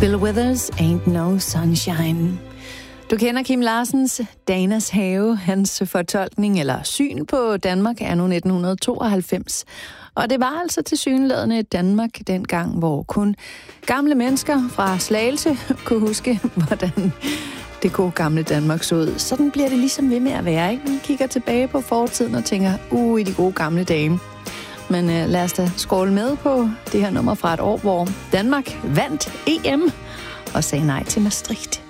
Bill Withers, Ain't No Sunshine. Du kender Kim Larsens Danas Have. Hans fortolkning eller syn på Danmark er nu 1992. Og det var altså tilsyneladende et Danmark dengang, hvor kun gamle mennesker fra Slagelse kunne huske, hvordan det gode gamle Danmark så ud. Sådan bliver det ligesom ved med at være, ikke? Vi kigger tilbage på fortiden og tænker, i de gode gamle dage. Men lad os da scrolle med på det her nummer fra et år, hvor Danmark vandt EM og sagde nej til Maastricht.